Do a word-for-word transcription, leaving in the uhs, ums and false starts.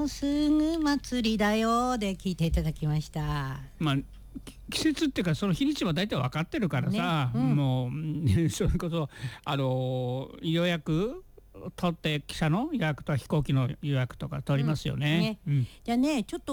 すぐ祭りだよで聞いていただきました。 まあ季節っていうかその日にちは大体分かってるからさ、 ねうん、 もうそれこそあの予約取って汽車の予約と飛行機の予約とか取りますよね。 うんねうんじゃあねちょっと